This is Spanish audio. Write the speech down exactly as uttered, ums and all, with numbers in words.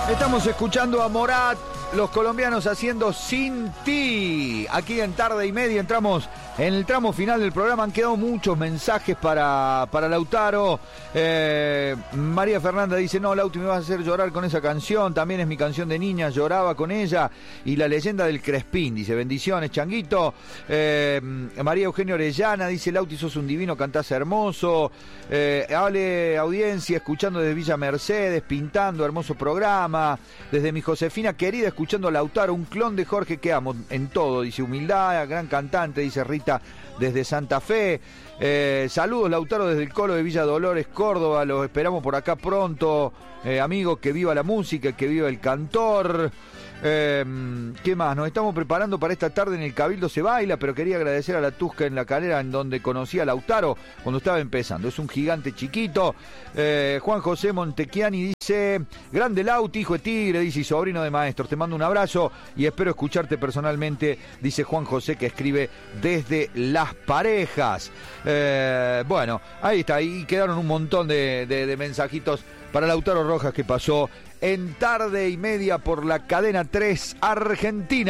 Estamos escuchando a Morat, los colombianos haciendo Sin Ti. Aquí en Tarde y Media entramos en el tramo final del programa. Han quedado muchos mensajes para, para Lautaro. Eh, María Fernanda dice, no, Lauti, me vas a hacer llorar con esa canción. También es mi canción de niña, lloraba con ella. Y La leyenda del Crespín, dice, bendiciones, Changuito. Eh, María Eugenia Orellana dice, Lauti, sos un divino, cantás hermoso. Eh, hable audiencia, escuchando desde Villa Mercedes, pintando, hermoso programa. Desde mi Josefina querida, escuchando a Lautaro, un clon de Jorge que amo en todo, dice, humildad, gran cantante, dice Rita desde Santa Fe. Eh, saludos, Lautaro, desde el Colo de Villa Dolores, Córdoba, los esperamos por acá pronto. Eh, amigos, que viva la música, que viva el cantor. Eh, ¿Qué más? Nos estamos preparando para esta tarde en el Cabildo se baila, pero quería agradecer a la Tusca en La Calera, en donde conocí a Lautaro cuando estaba empezando. Es un gigante chiquito. Eh, Juan José Montechiani dice, grande Lauti, hijo de tigre, dice, y sobrino de maestros. Te mando un abrazo y espero escucharte personalmente, dice Juan José, que escribe desde Las Parejas. Eh, bueno, ahí está, ahí quedaron un montón de, de, de mensajitos para Lautaro Rojas, que pasó en Tarde y Media por la cadena tres Argentina.